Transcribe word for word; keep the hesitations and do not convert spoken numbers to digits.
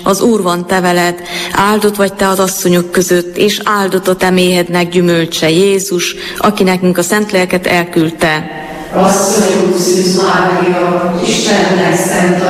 Az Úr van te veled, áldott vagy te az asszonyok között, és áldott a te méhednek gyümölcse, Jézus, aki nekünk a szent lelket elküldte. Asszonyunk, Szűz Mária, Istennek szent